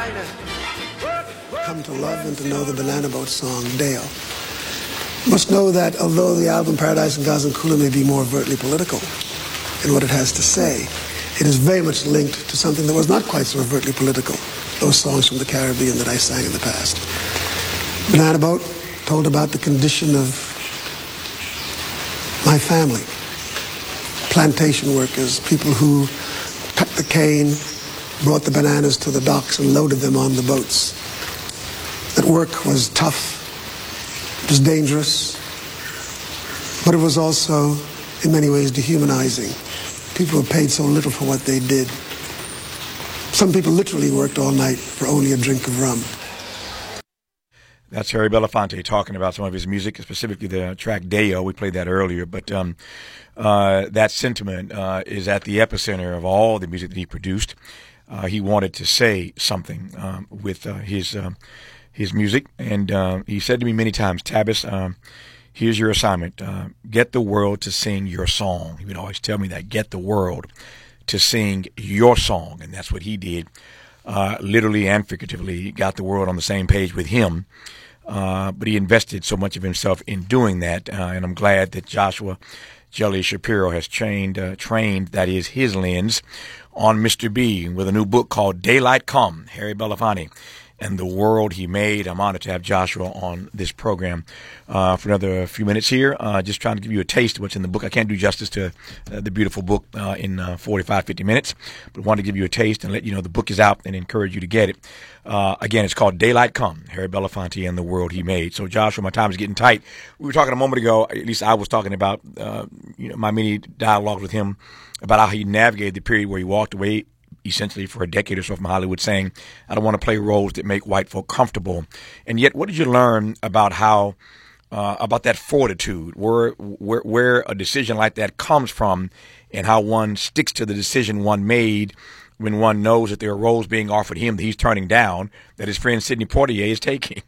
come to love and to know the Banana Boat song, Dale. You must know that although the album Paradise and Gazan-Kula may be more overtly political in what it has to say, it is very much linked to something that was not quite so overtly political, those songs from the Caribbean that I sang in the past. Banana Boat told about the condition of my family, plantation workers, people who cut the cane, brought the bananas to the docks and loaded them on the boats. That work was tough, it was dangerous, but it was also, in many ways, dehumanizing. People were paid so little for what they did. Some people literally worked all night for only a drink of rum. That's Harry Belafonte talking about some of his music, specifically the track Deo. We played that earlier, but that sentiment is at the epicenter of all the music that he produced. He wanted to say something with his music, and he said to me many times, Tavis, here's your assignment. Get the world to sing your song. He would always tell me that, get the world to sing your song, and that's what he did, literally and figuratively. He got the world on the same page with him, but he invested so much of himself in doing that, and I'm glad that Joshua Jelly Shapiro has trained, that is his lens, on Mr. B with a new book called Daylight Come, Harry Belafonte and the World He Made. I'm honored to have Joshua on this program for another few minutes here. Just trying to give you a taste of what's in the book. I can't do justice to the beautiful book in 45, 50 minutes, but wanted to give you a taste and let you know the book is out and encourage you to get it. Again, it's called Daylight Come, Harry Belafonte and the World He Made. So, Joshua, my time is getting tight. We were talking a moment ago, at least I was talking about my many dialogues with him about how he navigated the period where he walked away essentially for a decade or so from Hollywood, saying, I don't want to play roles that make white folk comfortable. And yet, what did you learn about how, about that fortitude, where a decision like that comes from, and how one sticks to the decision one made when one knows that there are roles being offered him that he's turning down, that his friend Sidney Poitier is taking?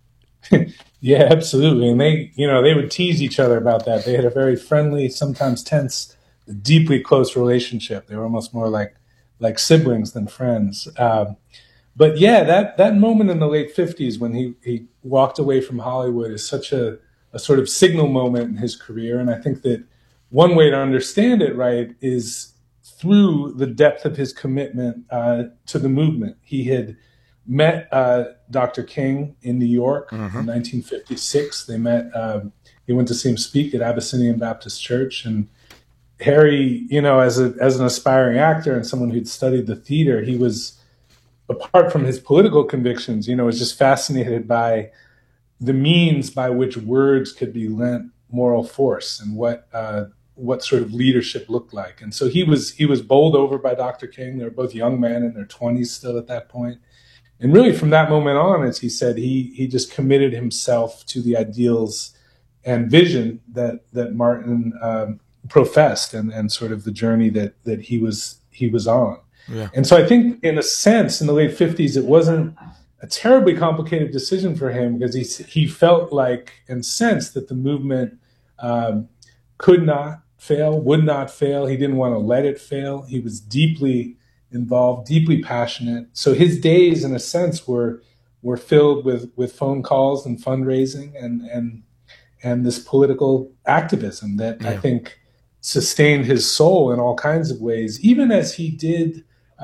Yeah, absolutely. And they would tease each other about that. They had a very friendly, sometimes tense, deeply close relationship. They were almost more like siblings than friends. But yeah, that moment in the late 50s when he walked away from Hollywood is such a sort of signal moment in his career. And I think that one way to understand it, right, is through the depth of his commitment to the movement. He had met Dr. King in New York in 1956. They met, he went to see him speak at Abyssinian Baptist Church, and Harry, as an aspiring actor and someone who'd studied the theater, he was, apart from his political convictions, was just fascinated by the means by which words could be lent moral force and what sort of leadership looked like. And so he was bowled over by Dr. King. They were both young men in their 20s still at that point. And really from that moment on, as he said, he just committed himself to the ideals and vision that Martin professed and sort of the journey that he was on. Yeah. And so I think in a sense in the late 50s, it wasn't a terribly complicated decision for him because he felt like and sensed that the movement could not fail, would not fail. He didn't want to let it fail. He was deeply involved, deeply passionate. So his days in a sense were filled with phone calls and fundraising and this political activism that I think sustained his soul in all kinds of ways, even as he did,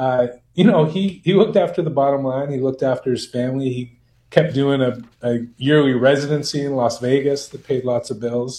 he looked after the bottom line. He looked after his family. He kept doing a yearly residency in Las Vegas that paid lots of bills,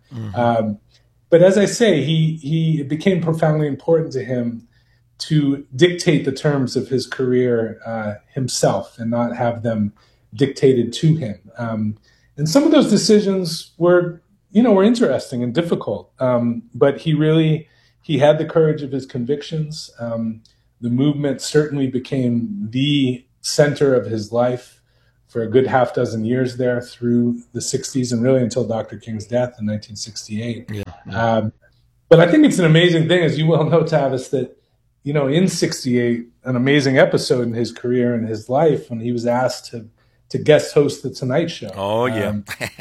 but as I say, it became profoundly important to him to dictate the terms of his career himself and not have them dictated to him. And some of those decisions were interesting and difficult. But he had the courage of his convictions. The movement certainly became the center of his life for a good half dozen years there through the 60s and really until Dr. King's death in 1968. Yeah. But I think it's an amazing thing, as you well know, Tavis, that, in 68, an amazing episode in his career and his life when he was asked to guest host The Tonight Show. Oh, yeah.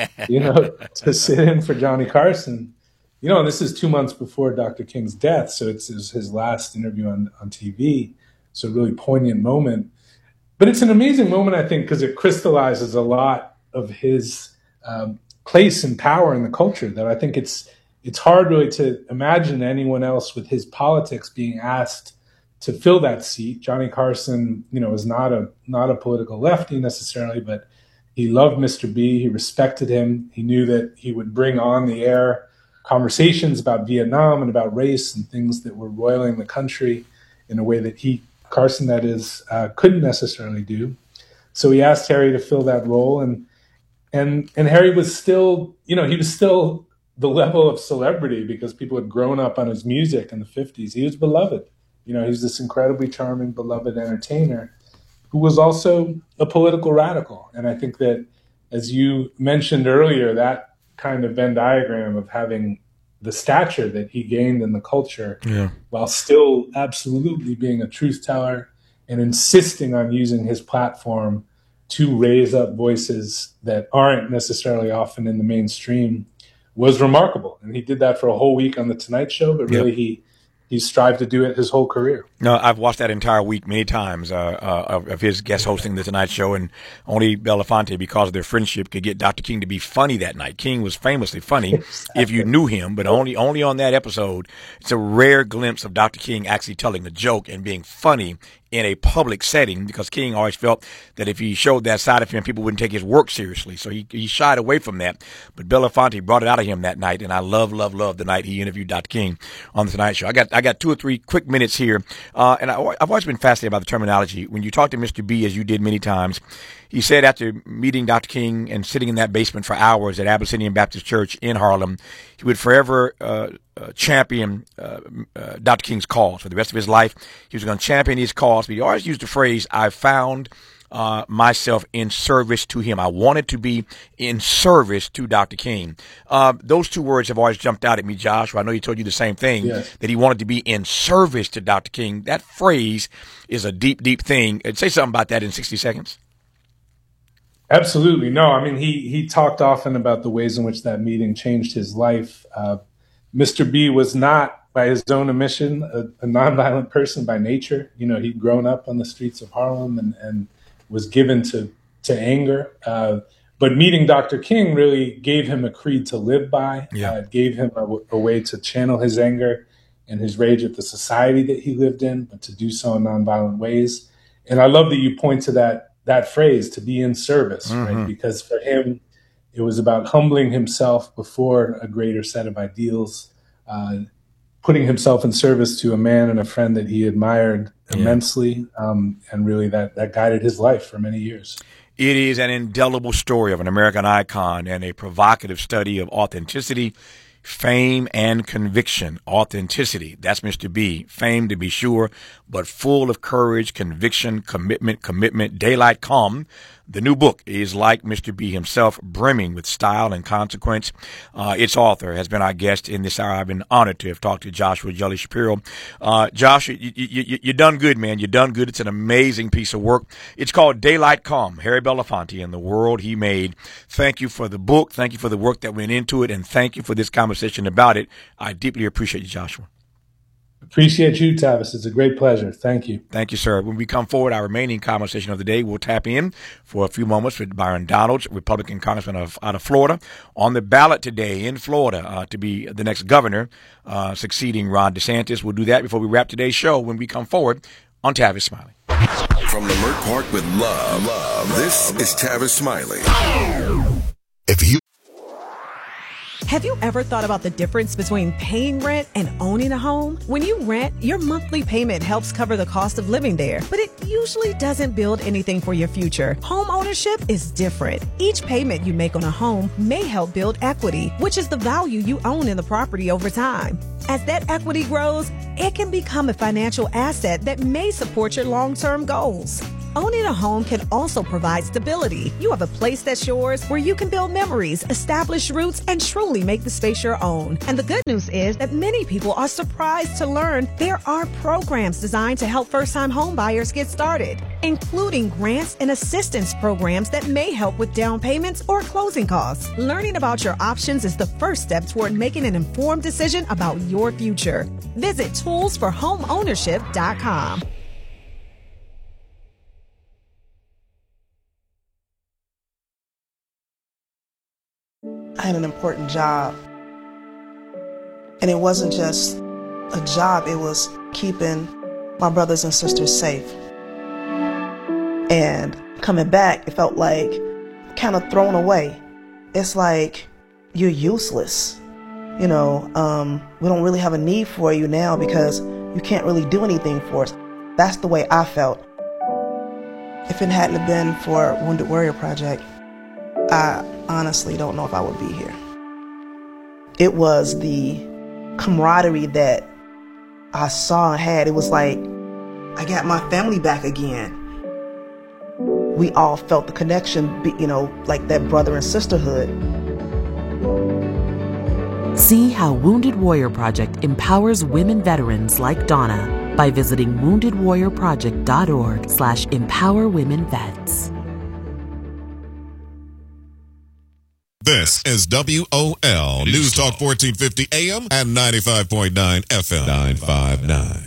To sit in for Johnny Carson. And this is 2 months before Dr. King's death, so it's his last interview on TV. So a really poignant moment. But it's an amazing moment, I think, because it crystallizes a lot of his place and power in the culture. That I think it's hard really to imagine anyone else with his politics being asked to fill that seat. Johnny Carson, was not a political lefty necessarily, but he loved Mr. B. He respected him. He knew that he would bring on the air conversations about Vietnam and about race and things that were roiling the country in a way that Carson, that is, couldn't necessarily do. So he asked Harry to fill that role, and Harry was still, he was still the level of celebrity because people had grown up on his music in the 50s. He was beloved. He was this incredibly charming, beloved entertainer who was also a political radical. And I think that, as you mentioned earlier, that kind of Venn diagram of having the stature that he gained in the culture, while still absolutely being a truth teller and insisting on using his platform to raise up voices that aren't necessarily often in the mainstream, was remarkable. And he did that for a whole week on The Tonight Show, but really he strived to do it his whole career. No, I've watched that entire week many times of his guest hosting The Tonight Show, and only Belafonte, because of their friendship, could get Dr. King to be funny that night. King was famously funny if you knew him, but only on that episode. It's a rare glimpse of Dr. King actually telling a joke and being funny in a public setting, because King always felt that if he showed that side of him, people wouldn't take his work seriously. So he shied away from that. But Belafonte brought it out of him that night, and I love the night he interviewed Dr. King on The Tonight Show. I got 2 or 3 quick minutes here, and I've always been fascinated by the terminology. When you talk to Mr. B, as you did many times, he said after meeting Dr. King and sitting in that basement for hours at Abyssinian Baptist Church in Harlem, he would forever champion Dr. King's cause for the rest of his life. He was going to champion his cause, but he always used the phrase, "I found myself in service to him." I wanted to be in service to Dr. King. Those 2 words have always jumped out at me, Josh. I know he told you the same thing, that he wanted to be in service to Dr. King. That phrase is a deep, deep thing. Say something about that in 60 seconds. Absolutely. No, I mean, he talked often about the ways in which that meeting changed his life. Mr. B was not, by his own admission, a nonviolent person by nature. He'd grown up on the streets of Harlem and was given to anger. But meeting Dr. King really gave him a creed to live by. It gave him a way to channel his anger and his rage at the society that he lived in, but to do so in nonviolent ways. And I love that you point to that phrase, to be in service, right? Because for him, it was about humbling himself before a greater set of ideals, putting himself in service to a man and a friend that he admired immensely, and really that guided his life for many years. It is an indelible story of an American icon and a provocative study of authenticity, fame, and conviction. Authenticity, that's Mr. B. Fame, to be sure, but full of courage, conviction, commitment. Daylight Come, the new book, is like Mr. B himself, brimming with style and consequence. Its author has been our guest in this hour. I've been honored to have talked to Joshua Jelly Shapiro. Josh, you done good, man. You done good. It's an amazing piece of work. It's called Daylight Come, Harry Belafonte and the World He Made. Thank you for the book. Thank you for the work that went into it. And thank you for this conversation about it. I deeply appreciate you, Joshua. Appreciate you, Tavis. It's a great pleasure. Thank you. Thank you, sir. When we come forward, our remaining conversation of the day, we'll tap in for a few moments with Byron Donalds, Republican congressman out of Florida, on the ballot today in Florida to be the next governor, succeeding Ron DeSantis. We'll do that before we wrap today's show when we come forward on Tavis Smiley. From Leimert Park with love, this is Tavis Smiley. Have you ever thought about the difference between paying rent and owning a home? When you rent, your monthly payment helps cover the cost of living there, but it usually doesn't build anything for your future. Home ownership is different. Each payment you make on a home may help build equity, which is the value you own in the property over time. As that equity grows, it can become a financial asset that may support your long-term goals. Owning a home can also provide stability. You have a place that's yours where you can build memories, establish roots, and truly make the space your own. And the good news is that many people are surprised to learn there are programs designed to help first-time home buyers get started, including grants and assistance programs that may help with down payments or closing costs. Learning about your options is the first step toward making an informed decision about your future. Visit toolsforhomeownership.com. I had an important job. And it wasn't just a job, it was keeping my brothers and sisters safe. And coming back, it felt like kind of thrown away. It's like you're useless. We don't really have a need for you now because you can't really do anything for us. That's the way I felt. If it hadn't have been for Wounded Warrior Project, I honestly don't know if I would be here. It was the camaraderie that I saw and had. It was like I got my family back again. We all felt the connection, like that brother and sisterhood. See how Wounded Warrior Project empowers women veterans like Donna by visiting woundedwarriorproject.org/empowerwomenvets. This is WOL News Talk 1450 AM and 95.9 FM. 959.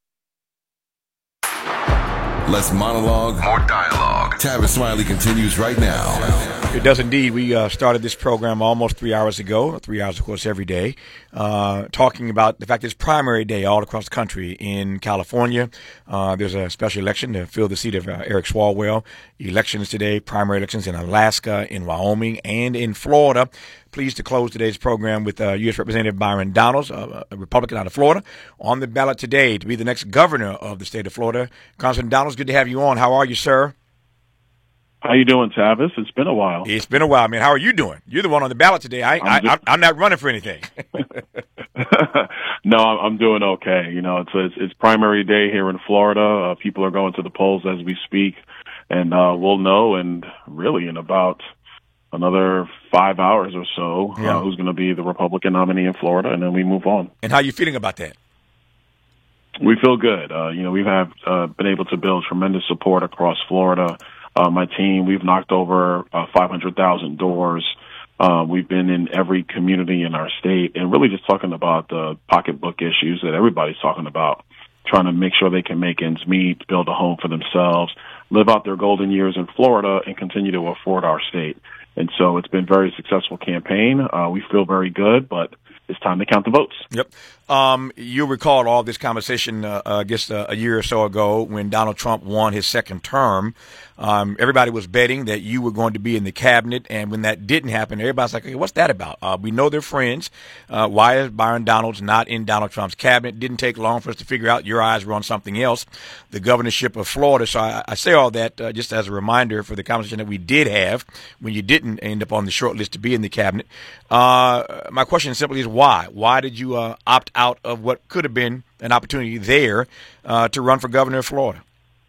Less monologue, more dialogue. Tavis Smiley continues right now. It does indeed. We started this program almost 3 hours ago, 3 hours, of course, every day, talking about the fact that it's primary day all across the country. In California, there's a special election to fill the seat of Eric Swalwell. Elections today, primary elections in Alaska, in Wyoming, and in Florida. Pleased to close today's program with U.S. Representative Byron Donalds, a Republican out of Florida, on the ballot today to be the next governor of the state of Florida. Congressman Donalds, good to have you on. How are you, sir? How you doing, Tavis? It's been a while. It's been a while, man. How are you doing? You're the one on the ballot today. I'm not running for anything. No, I'm doing okay. It's primary day here in Florida. People are going to the polls as we speak, and we'll know, and really in about another 5 hours or so, who's going to be the Republican nominee in Florida, and then we move on. And how are you feeling about that? We feel good. We have been able to build tremendous support across Florida. My team, we've knocked over 500,000 doors. We've been in every community in our state and really just talking about the pocketbook issues that everybody's talking about, trying to make sure they can make ends meet, build a home for themselves, live out their golden years in Florida, and continue to afford our state. And so it's been a very successful campaign. We feel very good, but it's time to count the votes. Yep. You'll recall all this conversation, I guess, a year or so ago when Donald Trump won his second term. Everybody was betting that you were going to be in the cabinet, and when that didn't happen, everybody's like, hey, what's that about? We know they're friends. Why is Byron Donalds not in Donald Trump's cabinet? It didn't take long for us to figure out your eyes were on something else, the governorship of Florida. So I say all that just as a reminder for the conversation that we did have when you didn't end up on the short list to be in the cabinet. My question simply is why? Why did you opt out of what could have been an opportunity there to run for governor of Florida?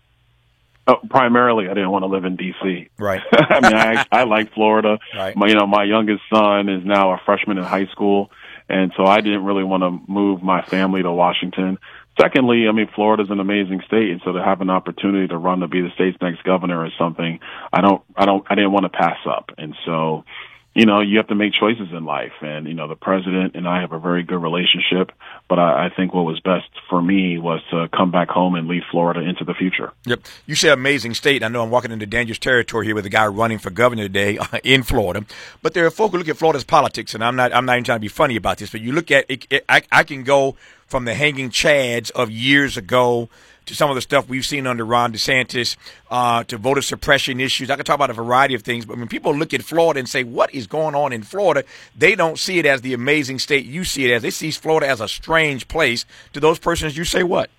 Primarily, I didn't want to live in D.C. Right. I mean, I like Florida. Right. My youngest son is now a freshman in high school, and so I didn't really want to move my family to Washington. Secondly, I mean, Florida's an amazing state, and so to have an opportunity to run to be the state's next governor is something I didn't want to pass up. And so, you have to make choices in life, and the president and I have a very good relationship. But I think what was best for me was to come back home and lead Florida into the future. Yep. You say amazing state. I know I'm walking into dangerous territory here with a guy running for governor today in Florida. But there are folk who look at Florida's politics, and I'm not even trying to be funny about this, but you look at it, I can go from the hanging chads of years ago to some of the stuff we've seen under Ron DeSantis, to voter suppression issues. I can talk about a variety of things, but when people look at Florida and say, what is going on in Florida, they don't see it as the amazing state you see it as. They see Florida as a strange place. To those persons, you say what?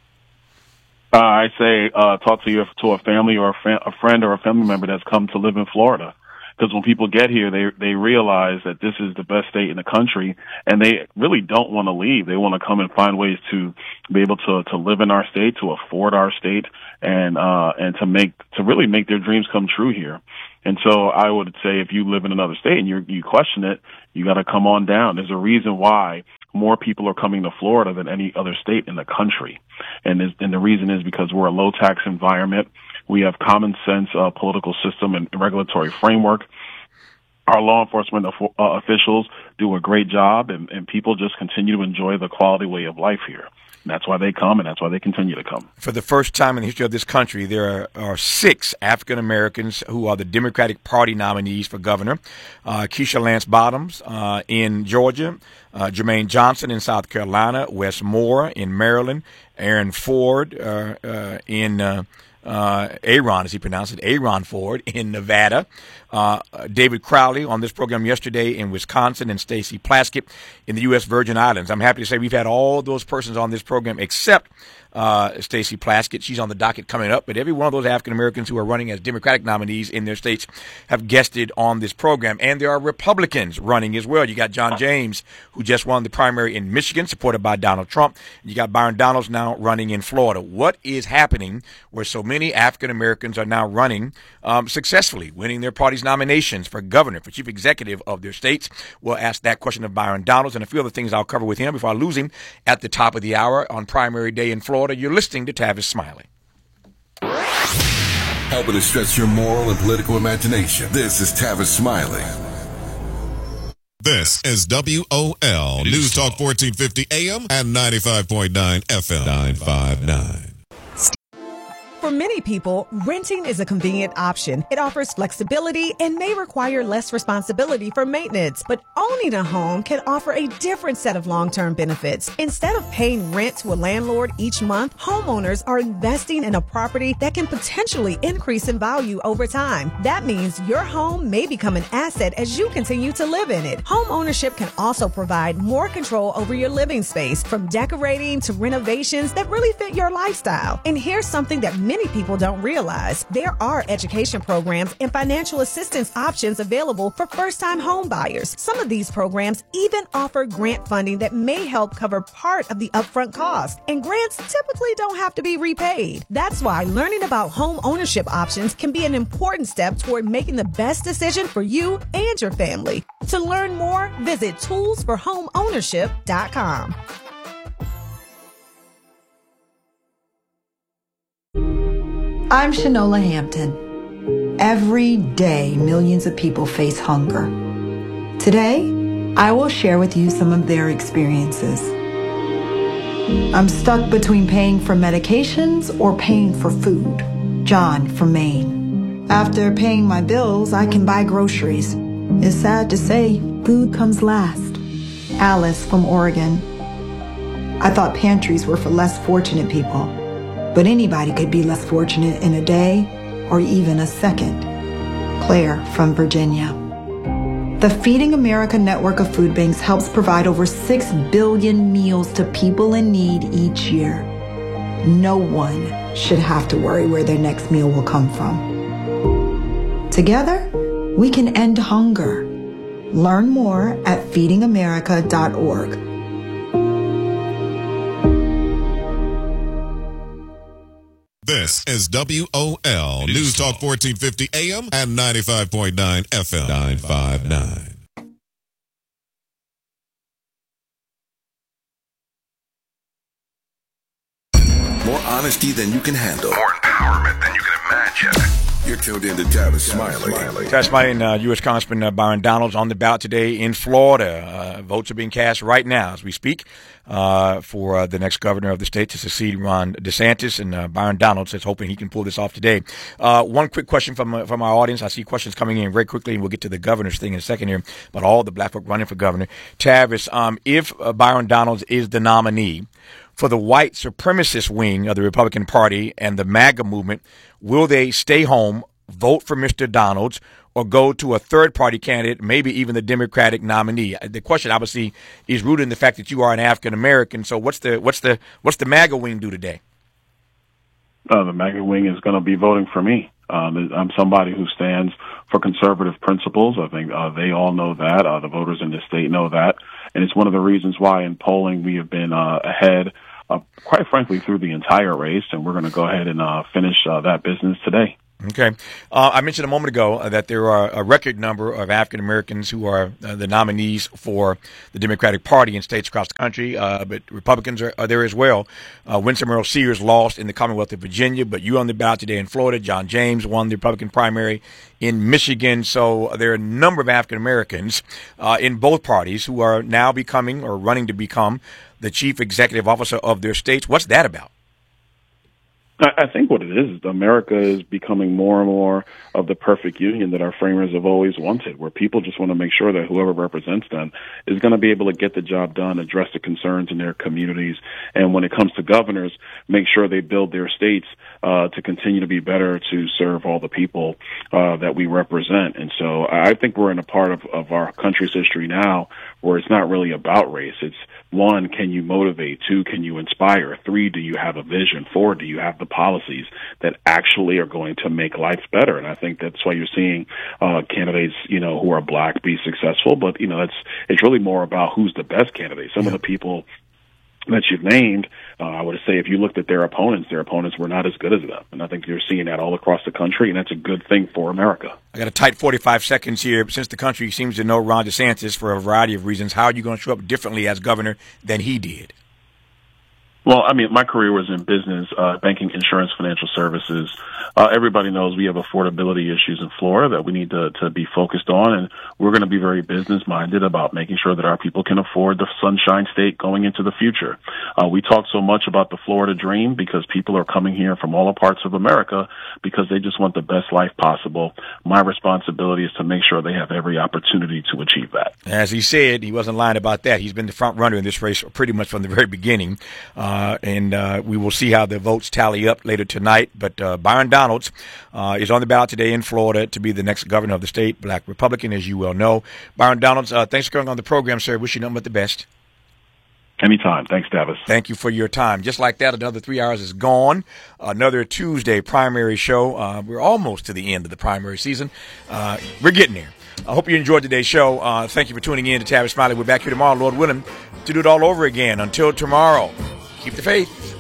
I say talk to a family or a friend or a family member that's come to live in Florida. Because when people get here, they realize that this is the best state in the country, and they really don't want to leave. They want to come and find ways to be able to live in our state, to afford our state, and to really make their dreams come true here. And so I would say if you live in another state and you question it, you got to come on down. There's a reason why more people are coming to Florida than any other state in the country, and the reason is because we're a low tax environment. We have common sense political system and regulatory framework. Our law enforcement officials do a great job, and people just continue to enjoy the quality way of life here. That's why they come, and that's why they continue to come. For the first time in the history of this country, there are 6 African Americans who are the Democratic Party nominees for governor. Keisha Lance Bottoms in Georgia, Jermaine Johnson in South Carolina, Wes Moore in Maryland, Aaron Ford in Aaron, as he pronounced it, Aaron Ford in Nevada, David Crowley on this program yesterday in Wisconsin, and Stacey Plaskett in the U.S. Virgin Islands. I'm happy to say we've had all those persons on this program except Stacey Plaskett. She's on the docket coming up, but every one of those African Americans who are running as Democratic nominees in their states have guested on this program. And there are Republicans running as well. You got John James, who just won the primary in Michigan, supported by Donald Trump. You got Byron Donalds now running in Florida. What is happening where so many African Americans are now running successfully, winning their party's nominations for governor, for chief executive of their states? We'll ask that question of Byron Donalds and a few other things I'll cover with him before I lose him at the top of the hour on primary day in Florida. You're listening to Tavis Smiley. Helping to stretch your moral and political imagination. This is Tavis Smiley. This is WOL News Talk 1450 AM and 95.9 FM 959. For many people, renting is a convenient option. It offers flexibility and may require less responsibility for maintenance. But owning a home can offer a different set of long-term benefits. Instead of paying rent to a landlord each month, homeowners are investing in a property that can potentially increase in value over time. That means your home may become an asset as you continue to live in it. Home ownership can also provide more control over your living space, from decorating to renovations that really fit your lifestyle. And here's something that many people don't realize. There are education programs and financial assistance options available for first-time home buyers. Some of these programs even offer grant funding that may help cover part of the upfront cost. And grants typically don't have to be repaid. That's why learning about home ownership options can be an important step toward making the best decision for you and your family. To learn more, visit toolsforhomeownership.com. I'm Shanola Hampton. Every day, millions of people face hunger. Today, I will share with you some of their experiences. I'm stuck between paying for medications or paying for food. John from Maine. After paying my bills, I can buy groceries. It's sad to say, food comes last. Alice from Oregon. I thought pantries were for less fortunate people. But anybody could be less fortunate in a day or even a second. Claire from Virginia. The Feeding America network of food banks helps provide over 6 billion meals to people in need each year. No one should have to worry where their next meal will come from. Together, we can end hunger. Learn more at feedingamerica.org. This is WOL News Talk 1450 AM and 95.9 FM 959. More honesty than you can handle. More empowerment than you can imagine. You're tuned in to Tavis Smiley. Tavis Smiley and U.S. Congressman Byron Donalds on the ballot today in Florida. Votes are being cast right now as we speak for the next governor of the state to succeed Ron DeSantis. And Byron Donalds is hoping he can pull this off today. One quick question from our audience. I see questions coming in very quickly, and we'll get to the governor's thing in a second here. But all the black folk running for governor. Tavis, if Byron Donalds is the nominee for the white supremacist wing of the Republican Party and the MAGA movement, will they stay home, vote for Mr. Donalds, or go to a third-party candidate, maybe even the Democratic nominee? The question, obviously, is rooted in the fact that you are an African American. So, what's the MAGA wing do today? The MAGA wing is going to be voting for me. I'm somebody who stands for conservative principles. I think they all know that. The voters in the state know that, and it's one of the reasons why in polling we have been ahead. Quite frankly, through the entire race, and we're going to go ahead and finish that business today. Okay. I mentioned a moment ago that there are a record number of African Americans who are the nominees for the Democratic Party in states across the country, but Republicans are there as well. Winsome Earl Sears lost in the Commonwealth of Virginia, but you on the ballot today in Florida. John James won the Republican primary in Michigan. So there are a number of African Americans in both parties who are now becoming or running to become the chief executive officer of their states. What's that about? I think what it is America is becoming more and more of the perfect union that our framers have always wanted, where people just want to make sure that whoever represents them is going to be able to get the job done, address the concerns in their communities, and when it comes to governors, make sure they build their states to continue to be better to serve all the people that we represent. And so I think we're in a part of our country's history now where it's not really about race. It's 1, can you motivate? 2, can you inspire? 3, do you have a vision? 4, do you have the policies that actually are going to make life better? And I think that's why you're seeing candidates, who are black be successful. But, it's really more about who's the best candidate. Some of the people that you've named, I would say if you looked at their opponents were not as good as them. And I think you're seeing that all across the country, and that's a good thing for America. I got a tight 45 seconds here. Since the country seems to know Ron DeSantis for a variety of reasons, how are you going to show up differently as governor than he did? Well, I mean, my career was in business, banking, insurance, financial services. Everybody knows we have affordability issues in Florida that we need to be focused on, and we're going to be very business-minded about making sure that our people can afford the Sunshine State going into the future. We talk so much about the Florida dream because people are coming here from all parts of America because they just want the best life possible. My responsibility is to make sure they have every opportunity to achieve that. As he said, he wasn't lying about that. He's been the front runner in this race pretty much from the very beginning. And we will see how the votes tally up later tonight. But Byron Donalds is on the ballot today in Florida to be the next governor of the state, black Republican, as you well know. Byron Donalds, thanks for coming on the program, sir. Wish you nothing but the best. Anytime. Thanks, Davis. Thank you for your time. Just like that, another 3 hours is gone. Another Tuesday primary show. We're almost to the end of the primary season. We're getting there. I hope you enjoyed today's show. Thank you for tuning in to Tavis Smiley. We're back here tomorrow, Lord willing, to do it all over again. Until tomorrow, keep the faith.